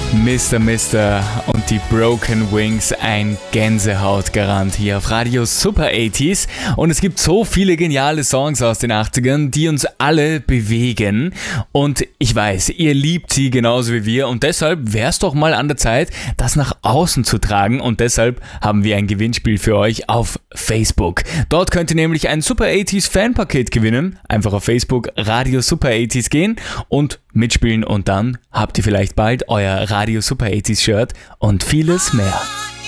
Mr. und die Broken Wings, ein Gänsehautgarant hier auf Radio Super 80s. Und es gibt so viele geniale Songs aus den 80ern, die uns alle bewegen. Und ich weiß, ihr liebt sie genauso wie wir. Und deshalb wäre es doch mal an der Zeit, das nach außen zu tragen. Und deshalb haben wir ein Gewinnspiel für euch auf Facebook. Dort könnt ihr nämlich ein Super 80s Fanpaket gewinnen. Einfach auf Facebook Radio Super 80s gehen und mitspielen, und dann habt ihr vielleicht bald euer Radio Super 80s Shirt und vieles mehr.